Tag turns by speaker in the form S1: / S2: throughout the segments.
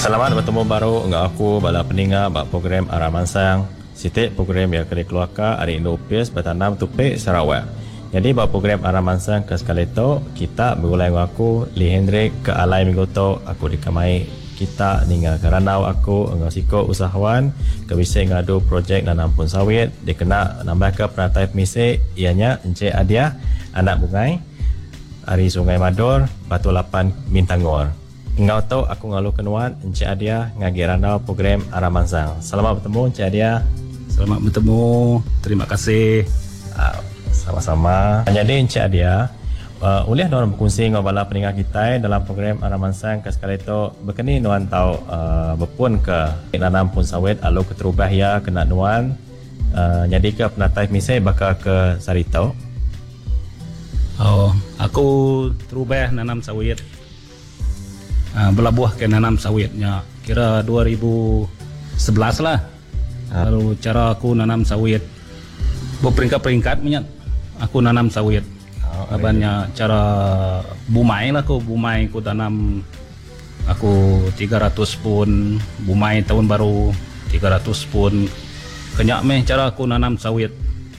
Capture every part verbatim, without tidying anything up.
S1: Selamat bertemu baru dengan aku bala pendengar bak program Arah Mansang. Sitik program yang kena keluarkan hari Indo Upis bertanam tupik Sarawak. Jadi bak program Arah Mansang ke sekali tu kita berulai dengan aku Lee Hendrik ke alai minggu tu aku dikamai kita dengan keranau aku dengan siko usahawan ke bisa ngadu projek nanam pun sawit dikena nambah ke peratai pemisik ianya Encik Adia anak bungai hari Sungai Mador Batu Lapan Mintangor. Engkau tahu aku ngalu kenuan Encik Adia ngagi ranau program Arah Mansang. Selamat bertemu Encik Adia.
S2: Selamat bertemu. Terima kasih.
S1: Uh, sama-sama. Jadi Encik Adia, uh, uliah nuan berkongsi dengan bala pendengar kita dalam program Arah Mansang ke sekali itu berkini nuan tahu uh, berpun ke nanam pun sawit alu keterubah ya kena nuan uh, jadi ke penatai misai bakal ke Sarito.
S2: Oh, aku terubah nanam sawit. Uh, belabuh ke nanam sawitnya kira dua ribu sebelas lah. Ha. Lalu cara aku nanam sawit berperingkat-peringkat minyak aku nanam sawit. Oh, Abannya iya. Cara bumai lah aku bumai aku tanam aku tiga ratus pun bumai tahun baru tiga ratus pun kenyak meh cara aku nanam sawit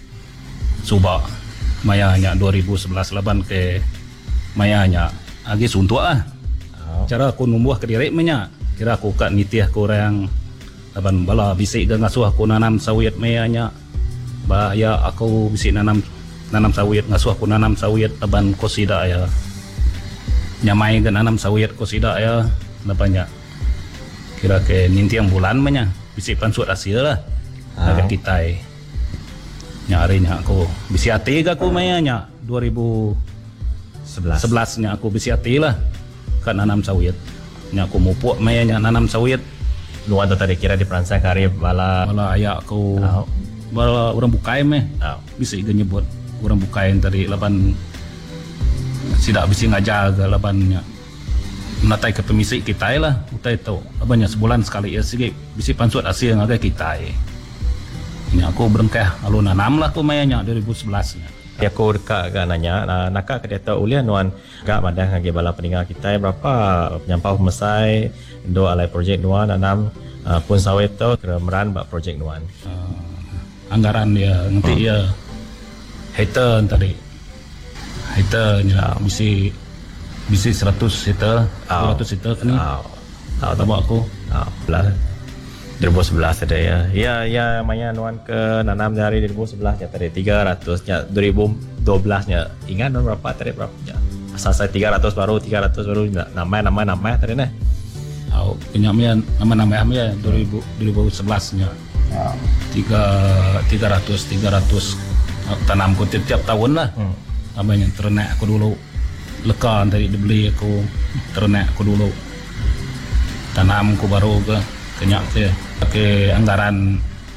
S2: subak mayanya dua ribu sebelas laban ke mayanya agi suntuk ah. Cara aku numbuh ke diri menya kira aku kat nitih aku orang laban bala bisik ke ngasuh aku nanam sawit mayanya ba ya aku bisik nanam nanam sawit ngasuh aku nanam sawit laban kosida ya nyamai ke nanam sawit kosida ya labannya kira ke nintiang bulan menya bisik pansut hasil lah agak kitai nyarinya aku bisik hati ke aku mayanya dua ribu sebelas nya aku bisik hati lah kan nanam sawit nya aku mupuk mayanya nanam sawit
S1: nuan tu tadi kira di peransai kari bala
S2: bala ayak aku oh. Bala orang bukai meh oh. Bisa iga nyebut orang bukai tadi laban sidak bisa ngajaga labannya natai ke pemisik kita lah utai tu labannya sebulan sekali ya sige bisa pansut asil ngagai kita nya aku berengkah lalu nanam lah aku mayanya dua ribu sebelas nya.
S1: Ya aku dekat kan nanya nah, nakak ke data ulian nuan gak madah ngagi bala pendengar kita berapa penyampau mesai do alai projek nuan nanam uh, pun sawit tu kemeran bak projek nuan
S2: uh, anggaran dia nanti hmm. ya hektar tadi hektar nya bisi bisi seratus hektar seratus hektar kan ni tahu tahu aku
S1: ah belah dua ribu sebelas ada ya. Ya ya maya nuan ke nanam dari dua ribu sebelas ya tadi tiga ratus nya dua ribu dua belas nya ingat non berapa tadi berapa nya. Asal saya tiga ratus baru tiga ratus baru nama nama nama tadi nah.
S2: Au penyamnya nama-nama ya dua ribu sebelas nya. Wow. tiga ratus tiga ratus tanam ku tiap tahun lah. Hmm. Namanya ternak aku dulu. Lekan tadi dibeli aku ternak aku dulu. Tanam ku baru ke kenyak ke pakai anggaran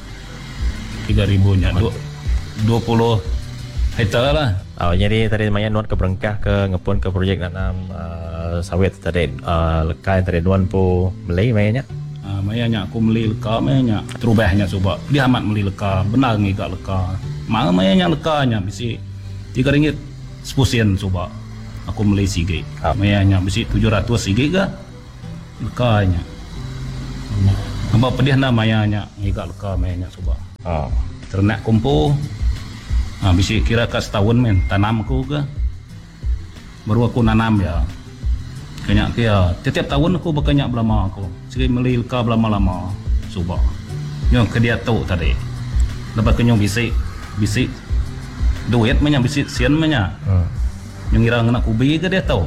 S2: tiga ribu nya dua puluh hektar lah.
S1: Oh, jadi tadi namanya nuan ke berengkah ke ngepun ke projek nanam uh, sawit tadi uh, lekai tadi nuan pu beli mayanya.
S2: Ah uh, mayanya aku beli leka mayanya terubahnya coba dia amat beli leka benar ngigak leka. Mau mayanya lekanya bisi tiga ringgit sepuluh sen coba. Aku beli sige. Oh. Mayanya bisi tujuh ratus sige ke lekanya. Apa pedih namanya ngigak leka mayanya coba. Oh. Ternak kumpu. Ah bisi kira ka setahun men tanam aku ke. Baru aku nanam ya. Kenyak kia tiap tahun aku berkenyak belama aku. Sekali meli leka belama-lama coba. Yo ke dia tu tadi. Lepas kenyong bisi bisi duit menya bisi sian menya. Hmm. Yang ngira ngena kubi ke dia tahu.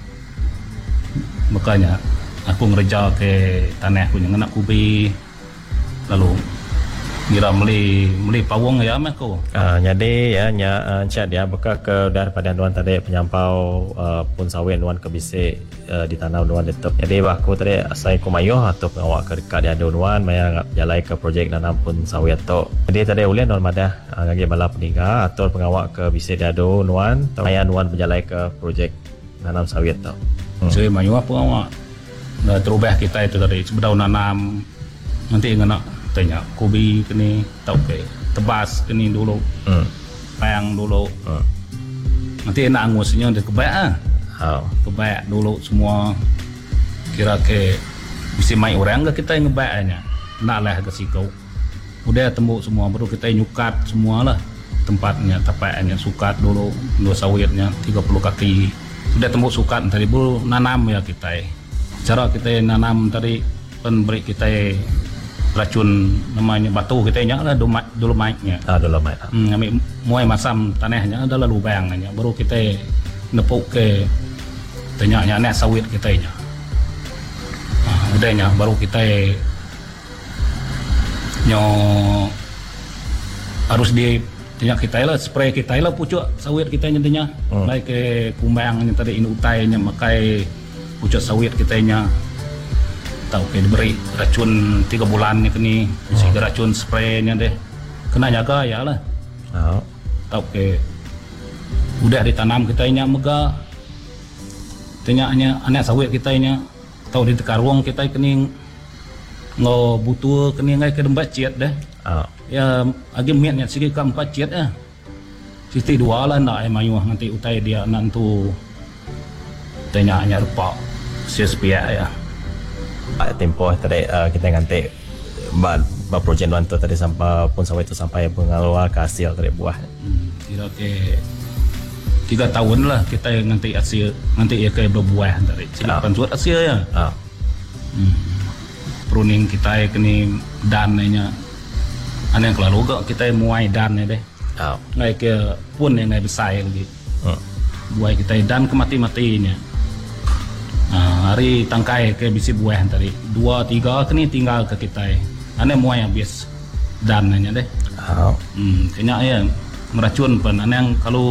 S2: Makanya aku ngereja ke tanah aku yang nak kubi lalu ngira meli meli pawang ya mak aku.
S1: Uh, jadi ya nya uh, chat dia buka ke daripada nuan tadi penyampau uh, pun sawit nuan ke bisi uh, di tanah nuan tetap. Jadi aku tadi asai kumayo atau awak ke dekat dia nuan maya jalai ke projek nanam pun sawit tu. Jadi tadi ulian nuan madah uh, ngagi bala peninggal atau pengawak ke bisi dia nuan maya nuan berjalai ke projek nanam sawit tu.
S2: Hmm. Saya mayu apa awak dah terubah kita itu tadi sebelum nanam nanti ngena tanya kubi kini tau ke tebas kini dulu hmm. payang dulu hmm. nanti nak angusnya dia kebaik ah oh. kebaik dulu semua kira ke bisa main orang ke kita yang ngebaknya nak lah ke sikau udah tembuk semua baru kita nyukat semua lah tempatnya tapaknya sukat dulu dua sawitnya tiga puluh kaki udah tembuk sukat tadi baru nanam ya kita cara kita nanam tadi pemberi kita racun namanya batu kita nya lah dolomitnya
S1: ah dolomite
S2: hmm, ambil mulai masam tanahnya adalah lubangnya baru kita nepuk ke tanyanya anak sawit kita nya nah, udahnya baru kita nyo harus di tinyak kita lah spray kita lah pucuk sawit kita nya tanya hmm. Lai ke kumbang yang tadi ini utainya makai pucuk sawit kita nya tahu ke diberi racun tiga bulan ni kini mesti hmm. racun spraynya deh kena jaga ya lah oh. Tahu ke udah ditanam kita nya mega tanyanya anak sawit kita nya tahu di tekarwang kita kini ngo butuh kini ngai ke dembat ciat deh oh. Ya agi miatnya segi keempat ciat ya sisi dua lah nak ai mayu nanti utai dia nantu tanyanya rupa sia-sia ya
S1: tempoh tadi uh, kita nganti ba, ba projek nuan tu tadi sampai pun sawit tu sampai pengeluar ke hasil tadi buah
S2: hmm, kira ke tiga tahun lah kita nganti hasil nanti ya kayak berbuah tadi silakan suat hasil ya oh. hmm. Pruning kita kini dannya ane yang keluar juga kita muai dannya deh oh. Ngai ke pun yang ngai besar lagi hmm. Buai kita dan kemati-matinya nah, hari tangkai ke bisi buah tadi dua tiga kini tinggal ke kita ane muai habis dannya deh oh. hmm, kayaknya ya meracun pun ane yang kalau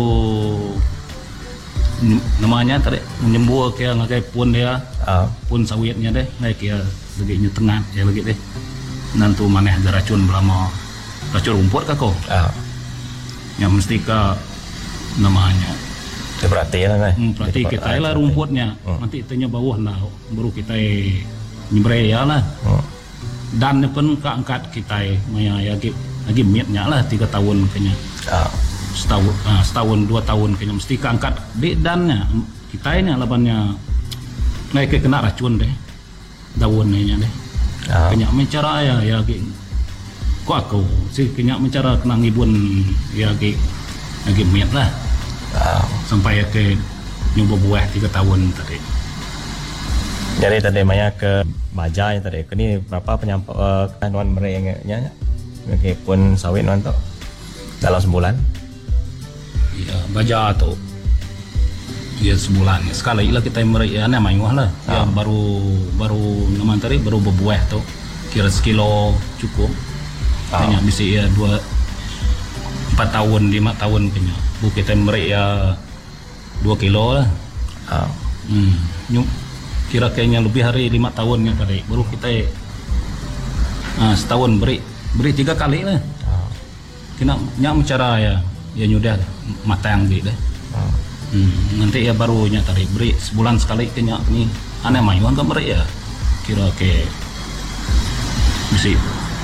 S2: namanya tadi menyembuh kayak ngai pun dia oh. Pun sawitnya deh ngai kayak lagi nyu tengah ya lagi deh nanti maneh ada racun belama racun rumput kah kau oh. Yang mesti ke namanya
S1: berarti lah kan
S2: hmm, berarti kita lah rumputnya hmm. Nanti itunya bawah nah baru kita nyembre ya lah hmm. Dan pun keangkat kita maya ya lagi lagi miatnya lah tiga tahun kayaknya oh. Setahun uh, setahun dua tahun kayaknya mesti keangkat di dannya kita ini alabannya naik ke kena racun deh daunnya deh oh. Kenyak mencara ya ya lagi kok aku sih kenyak mencara kena ngibun ya lagi lagi miat lah oh. Sampai ke nyoba buah tiga tahun tadi.
S1: Jadi tadi maya ke baja tadi ini berapa penyampai uh, nuan merengnya okay, pun sawit nuan tu dalam sebulan
S2: ya baja tu ya sebulan sekali lah kita meri ya nama yang lah oh. Ya baru baru nama tadi baru berbuah tu kira sekilo cukup hanya oh. Bisa ya dua empat tahun lima tahun punya bu kita meri ya dua kilo lah oh. Hmm nyum kira kayaknya lebih hari lima tahunnya tadi baru kita uh, setahun beri beri tiga kali lah oh. Kena nyak cara ya ya nyudah matang gitu deh oh. Hmm, nanti ya barunya tadi beri sebulan sekali kenyak ni aneh mayu angka beri ya kira ke mesti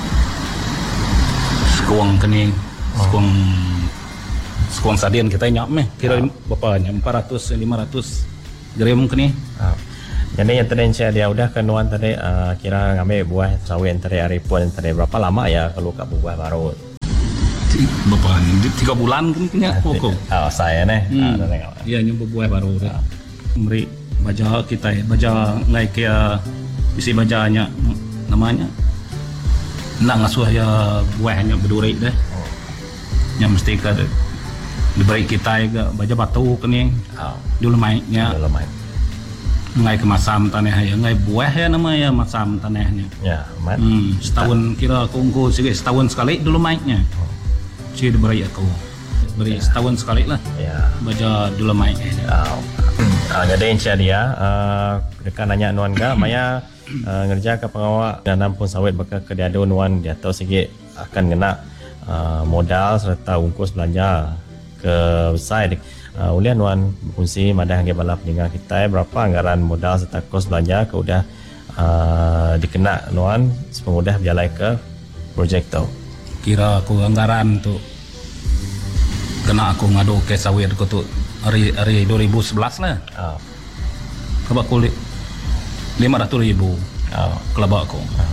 S2: sekuang kening sekuang sekuang sadian kita nyak meh kira oh. Bapaknya empat ratus lima ratus gram kini
S1: oh. Jadi yang tadi saya dia udah kenuan tadi uh, kira ngambil buah sawit tadi hari pun tadi berapa lama ya kalau kat buah baru
S2: Bapak ini tiga bulan kan kena pokok.
S1: Oh saya nih.
S2: Hmm. Iya nyoba buah baru. Oh. Beri baja kita ya, baja naik ya isi bajanya namanya. Nak ngasuh ya buahnya berduri deh. Oh. Yang mesti ke diberi kita ya baja batu kene. Oh. Dulu mainnya. Dulu main. Ngai ke masam tanah ya, ngai buah ya namanya masam tanahnya. Ya, mat. Hmm, setahun kira kongko sikit setahun sekali dulu mainnya. Oh. Cik diberi aku beri ya. Setahun sekali lah ya. Baca dulu main
S1: oh. uh, jadi insya dia uh, dekat nanya nuan ga maya uh, ngerja ke pengawal nanam pun sawit bakal ke diadu nuan dia tahu sikit akan kena uh, modal serta ungkus belanja ke besar uh, ulian nuan fungsi madah hangge bala peninggal kita berapa anggaran modal serta kos belanja ke udah uh, dikena nuan sepemudah berjalan ke projek tu
S2: kira aku anggaran tu kena aku ngadu ke sawit aku tu hari hari dua ribu sebelas lah. Oh. Kebak kulit lima ratus ribu Oh, kelabak ko. Oh.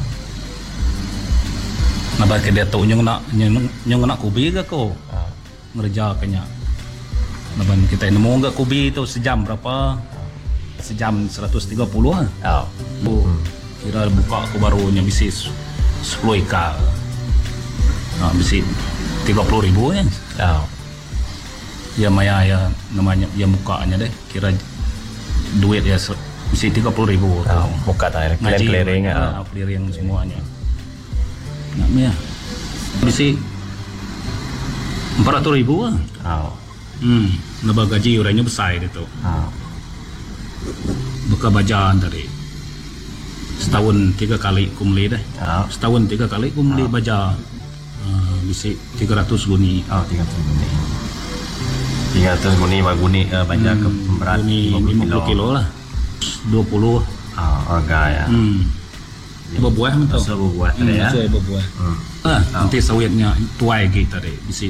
S2: Nabay ke dia tu nyong nak nyong, nyong nak kubi ke ko. Oh. Ngerja kanya. Naban kita nemu enggak kubi tu sejam berapa? Sejam seratus tiga puluh ah.
S1: Oh.
S2: Bu, kira buka aku baru nya bisi sepuluh ika. Nah, bisi tiga puluh ribu ya.
S1: Oh.
S2: Ya maya ya namanya ya mukanya deh. Kira duit ya bisi tiga puluh ribu.
S1: Oh, muka tak clearing
S2: ah, clearing semuanya. Nak mia. Bisi empat ratus ribu ah.
S1: Oh.
S2: Hmm, nabag gaji orangnya besar itu.
S1: Oh.
S2: Buka bajaan tadi. Setahun tiga kali kumuli deh.
S1: Oh.
S2: Setahun tiga kali kumuli oh. baja. Uh, bisi tiga ratus guni.
S1: Oh, tiga ratus guni. tiga ratus guni maguni uh, baja hmm, ke berat
S2: lima puluh kilo lah. dua puluh.
S1: Oh, harga ya.
S2: Hmm. Berbuah betul.
S1: Masa berbuah tadi
S2: hmm,
S1: ya.
S2: Masa berbuah. Hmm. Ah, oh. Nanti sawitnya tuai gitu tadi. Bisi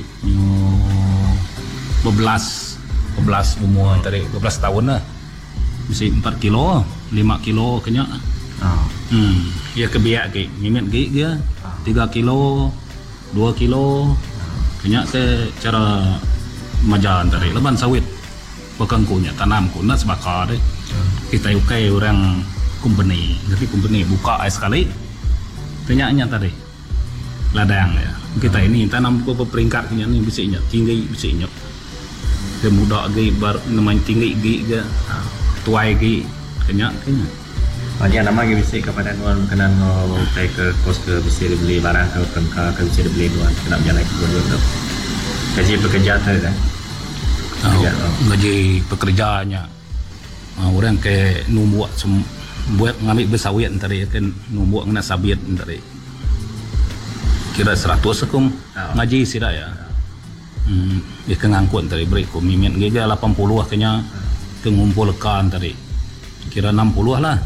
S2: dua belas umur tadi, dua belas tahun lah. Bisi empat kilo, lima kilo kena. Oh. Hmm, ya kebiak ke, mimet ke dia. tiga kilo, dua kilo. Kena ke cara majan tadi. Leban sawit bekangkunya, tanam ku nak sebakar deh. Kita ukai orang company, jadi company buka sekali. Kenyaknya tadi. Ladang ya. Kita ini tanam ku peringkat kenya ni bisinya, tinggi bisinya. Dia muda ge bar namanya tinggi ge ge tuai ge kenyak kenya.
S1: Oh, dia nama ge bisi kepada nuan kena no tai ke kos ke bisi beli barang ke pengka ke bisi beli nuan kena berjalan ke dua tu. Gaji pekerja tu dah.
S2: Oh, gaji pekerjaannya. Uh, orang ke numbuak buat ngambil bersawit tadi kan numbuak kena sabit tadi. Kira seratus akum oh. Ngaji sida ya. Hmm, dia kengangkut tadi beri ko mimet gega lapan puluh lah kenya kengumpulkan tadi. Kira enam puluh lah.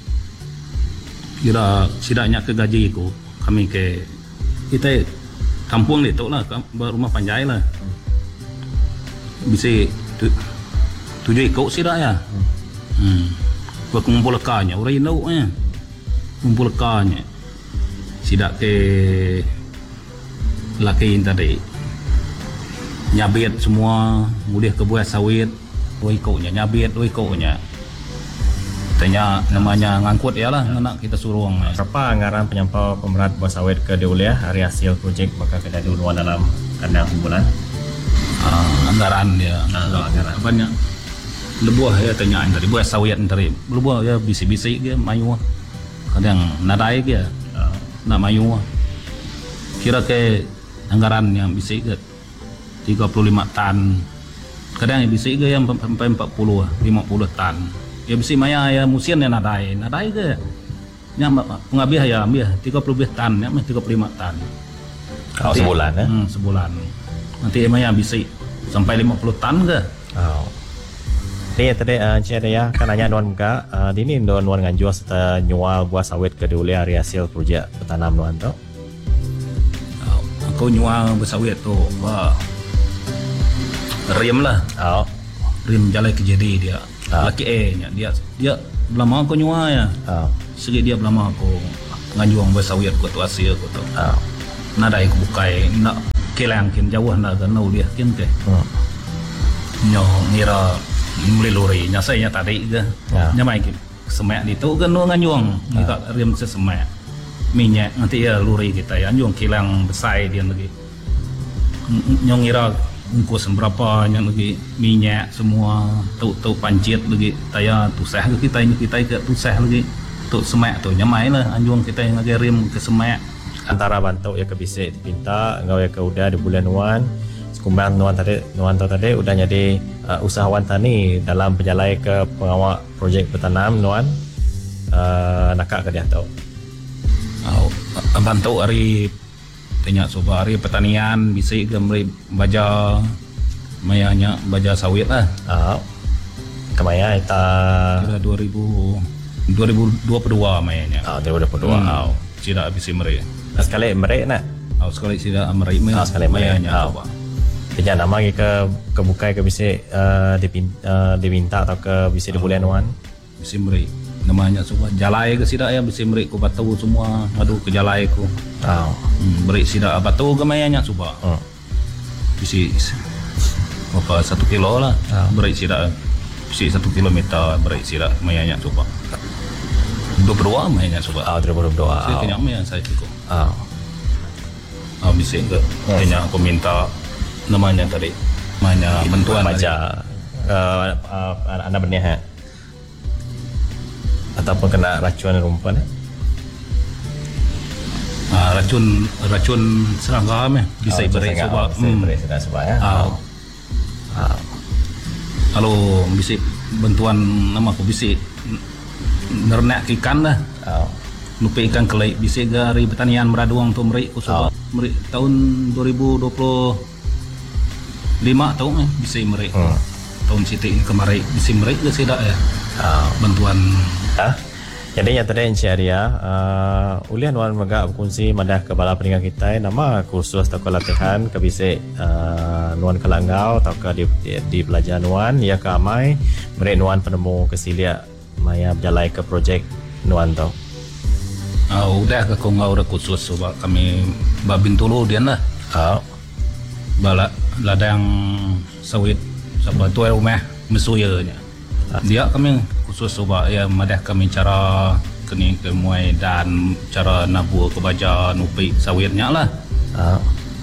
S2: Kira sidaknya ke gaji ko kami ke kita kampung itu lah rumah panjai lah. Bisa tu, tujuh ikut sidak ya. Hmm. Buat mengumpulkannya orang inau nya. Mengumpulkannya. Sidak ke laki tadi. Nyabit semua, mudah ke buah sawit, dua ikutnya nyabit, dua ikutnya. Tanya namanya ngangkut ya lah, nak kita suruh.
S1: Berapa anggaran penyampau pemerat buah sawit ke Deuliah hari hasil projek bakal kita duluan dalam kandang sebulan?
S2: Uh, anggaran dia,
S1: uh, anggaran
S2: banyak. Lebuah ya tanya tadi buah sawit tadi, lebuah ya bisi-bisi dia mayu. Kadang nadai dia, uh, nak mayu. Kira ke anggaran yang bisi ke tiga puluh lima tan. Kadang yang bisi ke yang sampai empat puluh, lima puluh tan. Ya bisi maya ya musian ya nadai, nadai ke. Yang pengabih ya ambil tiga puluh tan, ya tiga puluh lima tan.
S1: Kalau nanti, sebulan ya?
S2: Hmm, sebulan. Nanti maya bisi sampai lima puluh tan ke.
S1: Oh. Ni tadi Encik uh, ya kan nanya nuan muka, uh, di ni nuan nuan nganjur serta nyual buah sawit ke Deuliah hari hasil projek bertanam nuan tu.
S2: Oh, aku nyual buah sawit tu, wah. Rim lah.
S1: Oh.
S2: Rim jalan ke jadi dia. Oh. Laki E nya dia dia belama aku nyual ya. Oh. Segi dia belama aku nganjuang buah sawit ku tu hasil ku tu. Oh. Nadai ku bukai nak kelangkin jauh nak kenau dia kin ke. Hmm. Nyo ngira mulai lori nya saya tadi ke. Yeah. Nya mai semak di tu kan nganjuang kita oh. Rim sesemak. Minyak nanti ya lori kita ya anjuang kilang besar dia lagi. Nyo ngira ungkus berapa yang lagi minyak semua tu tu pancit lagi taya tusah ke kita ini kita ke tusah lagi tu semak tu nyamai lah anjuang kita yang lagi rim ke semak
S1: antara bantu ya ke bisik dipinta ngau ya ke udah di bulan nuan sekumbang nuan tadi nuan tu tadi udah jadi uh, usahawan tani dalam penjalai ke pengawal projek bertanam nuan uh, nakak ke dia tu
S2: oh, bantu hari tanya coba hari pertanian bisa gambar baja mayanya baja sawit lah.
S1: Oh. Kemaya kita
S2: kira dua ribu dua puluh dua mayanya.
S1: Oh, dua ribu dua puluh dua.
S2: Hmm. Oh, tidak bisa merek.
S1: Sekali merek nak.
S2: Oh, sekali tidak merek
S1: oh, sekali mayanya. Oh. Tidak nama ke kebukai ke bisa uh, dipinta, uh, diminta atau ke bisa di bulan wan.
S2: Bisa merek. namanya suka jalai ke sidak ya bisi merik ku batu semua ngadu ke jalai ku.
S1: Oh.
S2: Hmm, berik sidak batu ke mayanya suka.
S1: Hmm.
S2: Bisi apa satu kilo lah.
S1: Oh.
S2: Berik sidak bisi satu kilometer berik sidak mayanya suka. Dua berdua mayanya suka.
S1: Oh, dua puluh dua.
S2: Saya kenyang maya saya ikut.
S1: Oh.
S2: Ah bisi ke kenyang aku minta namanya tadi. Namanya bantuan
S1: Baca uh, uh, anak benih ha? Ataupun kena racun rumpan eh?
S2: Ah, racun racun serangga meh bisa
S1: Oh,
S2: beri
S1: racun
S2: sebab
S1: serangga. Oh, bisa beri sebab sebab ya.
S2: Ah.
S1: Ah.
S2: Kalau bisa bantuan nama aku bisa nernak ikan dah.
S1: Oh.
S2: Nupi ikan kelai bisa dari pertanian meraduang tu meri ku sebab meri tahun dua ribu dua puluh lima tahun eh bisa meri.
S1: Hmm.
S2: Tahun sitik kemarin bisa meri ke sidak ya.
S1: Oh.
S2: Bantuan
S1: Ah. Jadi yang tadi Encik Arya, uh, ulian wan megak berkongsi madah kepala peningan kita nama kursus atau latihan ke bisik uh, nuan kelangau atau ke di, di, di pelajar nuan ya ke amai mereka nuan penemu kesilia maya berjalai ke projek nuan tau.
S2: ah, udah ke kongau udah khusus sebab kami babin tulu dia lah.
S1: Oh.
S2: Bala ladang sawit sebab tu rumah mesuyanya. Dia kami khusus sebab ya madah kami cara kini ke muai dan cara nabur ke baja nupi sawitnya lah.
S1: Oh.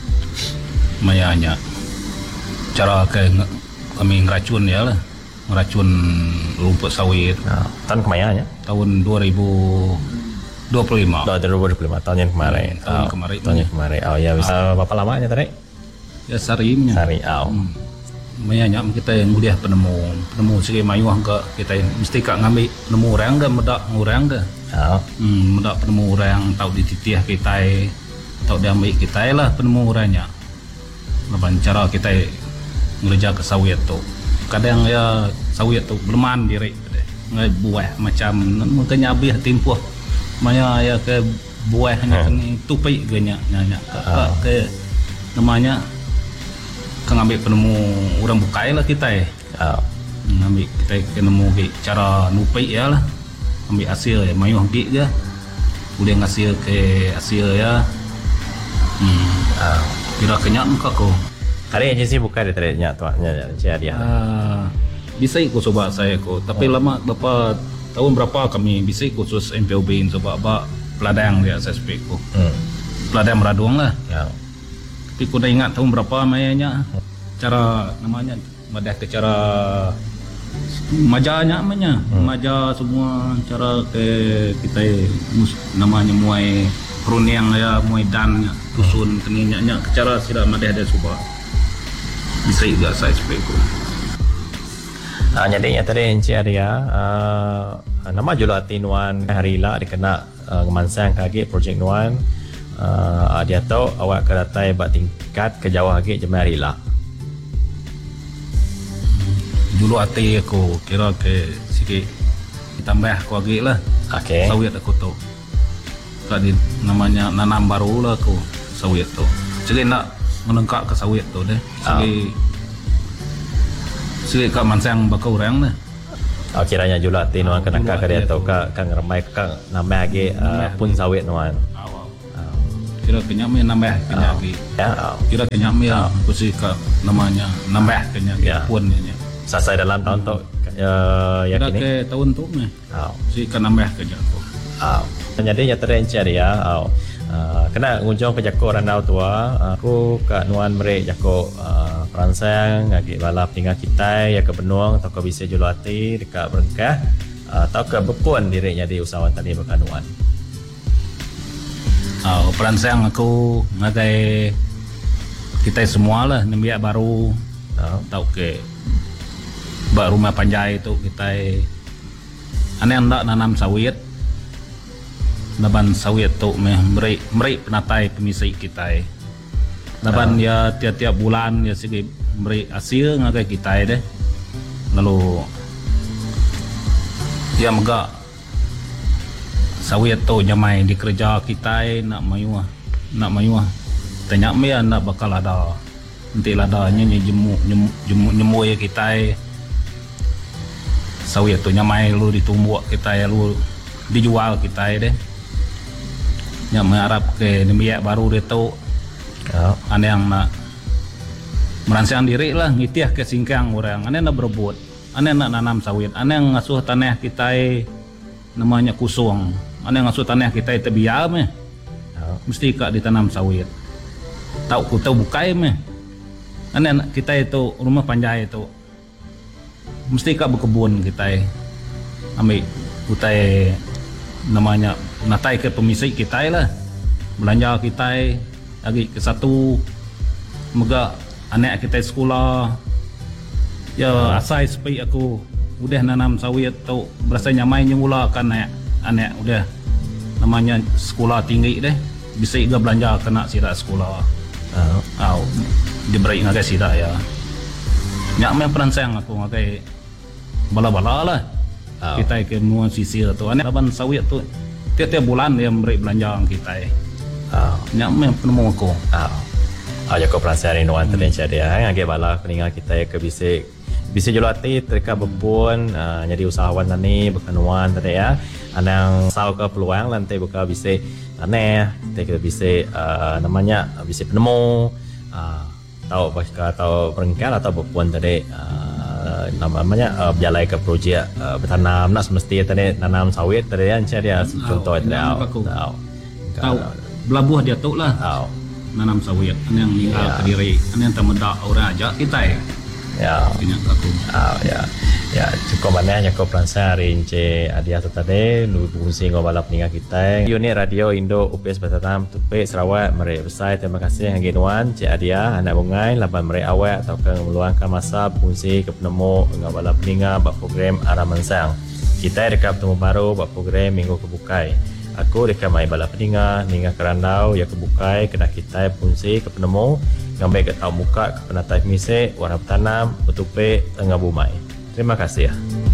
S2: Mayanya cara ke kami ngeracun ya lah, ngeracun rumput sawit.
S1: Oh. Tahun kemarin ya?
S2: Tahun dua ribu dua puluh lima.
S1: dua ribu dua puluh lima tahun yang kemarin.
S2: Hmm, tahun
S1: oh.
S2: kemarin.
S1: Tahun yang kemarin. Oh ya, bisa uh, berapa lamanya tadi?
S2: Ya sarimnya.
S1: Sari. Oh.
S2: Hmm. Mayanya kita yang mudah penemu penemu segi mayuh ke kita mesti kak ngambil penemu orang ke medak orang ke.
S1: Oh.
S2: Hmm, medak penemu orang tahu dititih kita tahu diambil kita lah penemu orangnya. Lepas cara kita ngerja ke sawit tu. Kadang ya sawit tu berman diri ngai buah macam makanya habis tempoh. Maya ya ke buahnya ni tupai ganya nanya ke namanya kan ambil penemu orang bukai lah kita eh.
S1: Oh.
S2: Ambil kita kena nemu cara nupai ya lah. Ambil hasil ya mayuh dik je. Boleh ngasil ke hasil ya. Hmm.
S1: Oh.
S2: Kira kenyang muka ko.
S1: Hari yang sih buka di tadi nyak tuanya jadi dia.
S2: Ah, bisa ikut coba saya ko. Tapi oh. lama berapa tahun berapa kami bisa khusus M P O B coba apa peladang dia S S P ko.
S1: Hmm.
S2: Peladang meraduang lah.
S1: Ya.
S2: Tapi aku dah ingat tahun berapa mayanya cara namanya madah ke cara majanya namanya hmm. maja semua cara ke kita namanya muai peruniang ya muai dan dusun keninyak ke cara sila madah ada subah bisa juga saya sepeku.
S1: Ah, jadi yang tadi Encik Arya uh, nama julati nuan hari lah dikena uh, ngemansang kaki projek nuan. Uh, dia tahu awak ke datai buat tingkat ke jauh lagi jemaah rila.
S2: Dulu hati aku kira ke sikit ditambah aku lagi lah.
S1: Okey.
S2: Sawit aku tu. Tadi namanya nanam baru lah aku sawit tu. Jadi nak menengkak ke sawit tu deh. Sikit sikit kat mansang bakal orang lah.
S1: Oh, kiranya julati nuan kena ke dia tahu ke kang ramai kang nama lagi uh, pun sawit nuan.
S2: Kira kenyami nambah kenyagi.
S1: Ya.
S2: Kira kenyami ya posisi ke namanya nambah kenyagi
S1: Ya.
S2: pun ini.
S1: Selesai dalam tahun tu uh, yang
S2: Kira
S1: kini.
S2: ke tahun tu ni.
S1: Oh.
S2: Si kan nambah kenyagi.
S1: Oh. Jadi yang tadi Encik Arya, oh. Uh, kena ngunjung ke Jako Randau tua, aku ke nuan merek Jako uh, peransang ngagi balap tinggal kita ya ke Benuang atau ke bisa julati dekat Berengkah uh, atau ke Bepun dirinya di usahawan tadi berkanuan.
S2: Oh, peransang aku ngagai kita semua lah nembiak baru
S1: Oh.
S2: tahu ke bak rumah panjai tu kita ane hendak nanam sawit laban sawit tu meh meri meri penatai pemisai kita laban
S1: Oh.
S2: ya tiap-tiap bulan ya segi meri hasil ngagai kita deh lalu ya megak sawit tu nyamai di kerja kita nak mayuah nak mayuah tanya me nak bakal ada nanti ladanya jemu jemu jemu, jemu ya kita sawit tu nyamai lu ditumbuk kita lu dijual kita deh. Yang mengharap ke nemiak baru dia tu. Oh. Ane yang nak merancang diri lah ngitiah ke singkang orang. Ane nak berebut. Ane nak nanam sawit. Ane yang ngasuh tanah kita namanya kusung. Ane yang ngasuh tanah kita tebiam eh. Oh. Mesti kak ditanam sawit. Tahu ku tahu bukai meh. Ane kita itu rumah panjai itu mesti kak berkebun kita ambil kutai namanya natai ke pemisik kita lah belanja kita lagi ke satu mega anak kita sekolah ya asai supaya aku udah nanam sawit tu berasa nyamai nyula kan anak anak udah namanya sekolah tinggi deh bisa juga belanja kena sidak sekolah oh, oh diberi ngagai sidak ya nyak main perancang aku ngagai bala-bala lah oh. Kita ke nuan sisir tu anak laban sawit tu tiap-tiap bulan dia memberi belanja kita oh. Nyak main penemu aku oh. Oh, ya kau perancang ini nuan terdencar dia ngagai bala peningat kita ke bisa bisa jual hati mereka berpun uh, jadi usahawan tani berkenuan tadi ya anang sau ke peluang lantai buka bisa aneh kita bisa uh, namanya bisa penemu uh, tahu pasca atau perengkal atau berpun tadi uh, namanya uh, berjalai ke projek uh, bertanam nak semesti tadi nanam sawit tadi kan dia contoh tadi tahu tahu belabuh dia tu lah tahu nanam sawit aneh yang tinggal yeah. Kediri aneh yang temedak orang aja kita ya ya oh, ya ya cukup banyak cukup perancang hari ini adia tadi fungsi ngobala peningat kita unit radio Indo U P S Batam Tupik Sarawak mari besar terima kasih yang ginuan Cik Adia anak bungai laban mari awak atau ke meluangkan masa fungsi ke penemu ngobala peningat bak program Aramansang kita dekat bertemu baru bak program minggu kebukai aku dekat mai bala peningat ningat kerandau ya kebukai kena kita fungsi ke penemu ngambil ke tahu muka ke penatai misik warna bertanam betupe tengah bumai. Terima kasih ya.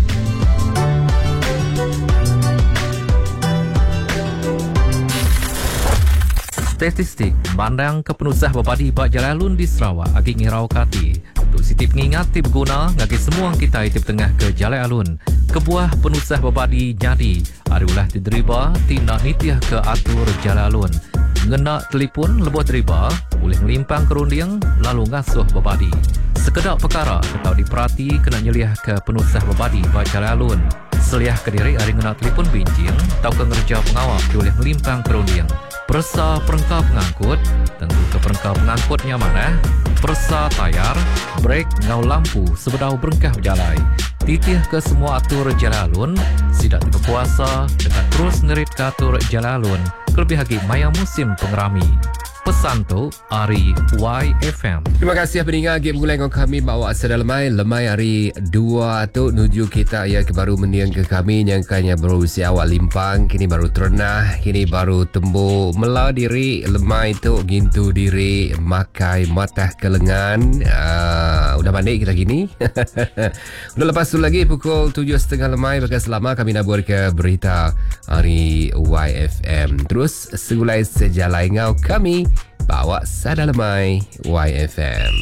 S3: Statistik bandang kepenusah bepadi Bak Jalalun di Sarawak agi ngirau kati. Untuk sitip ngingat tip guna ngagi semua kita tip tengah ke Jalalun. Kebuah penusah bepadi jadi adalah dideriba tindak nitiah ke atur Jalalun. Ngena telefon lebuh deriba boleh melimpang kerundiang lalu ngasuh bebadi. Sekedar perkara atau diperhati kena nyeliah ke penusah bebadi Bak Jalalun. Seliah ke diri hari ngena telefon bincang atau ke ngerja pengawal boleh melimpang kerundiang. Persa perengkap pengangkut, tentu ke perengkap pengangkutnya mana? Persa tayar, brek ngau lampu sebedau berengkah berjalai. Titih ke semua atur Jalalun, sidat berpuasa dekat terus ngerit ke atur Jalalun. Kelebih lagi maya musim pengerami. Pesan tu Ari Y F M.
S4: Terima kasih pendengar game mulai dengan kami bawa asal lemai lemai hari dua tu nuju kita ya ke baru meniang ke kami yang kanya baru usia awal limpang kini baru ternah kini baru tembu mela diri lemai tu gintu diri makai matah kelengan uh, udah mandi kita gini udah lepas tu lagi pukul tujuh setengah lemai bagai selama kami nak buat ke berita Ari Y F M terus segulai sejalai ngau kami bawa sada lemai Y F M.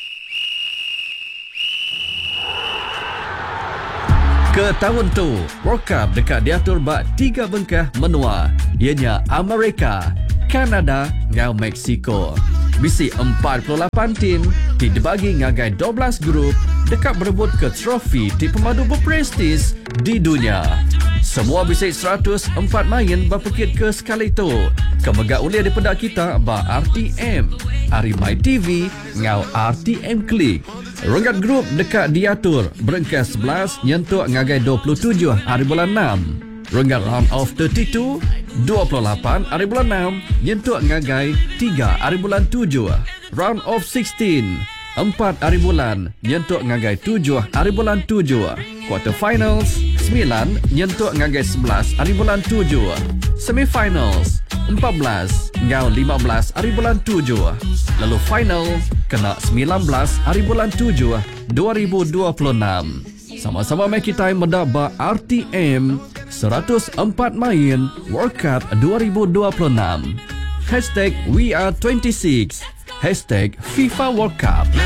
S5: Ke tahun tu, World Cup dekat diatur bak tiga bengkah menua. Ianya Amerika, Kanada ngau Mexico. Bisi empat puluh lapan tim dibagi ngagai dua belas grup dekat berebut ke trofi di pemadu berprestis di dunia. Semua bisik seratus empat main berpekit ke sekali tu. Kemegak uliah di pedak kita ba R T M. Ari My T V ngau R T M Klik. Renggat grup dekat diatur berengkah sebelas nyentuk ngagai dua puluh tujuh hari bulan enam. Renggat round of tiga puluh dua, dua puluh lapan hari bulan enam nyentuk ngagai tiga hari bulan tujuh. Round of enam belas empat hari bulan nyentuk ngagai tujuh hari bulan tujuh. Quarter finals sembilan nyentuk ngagai sebelas hari bulan tujuh. Semifinals empat belas ngau lima belas hari bulan tujuh. Lalu final kena sembilan belas hari bulan tujuh dua ribu dua puluh enam. Sama-sama mai kita mendaba R T M seratus empat main World Cup dua ribu dua puluh enam. Hashtag We Are dua puluh enam. Hashtag FIFA World Cup.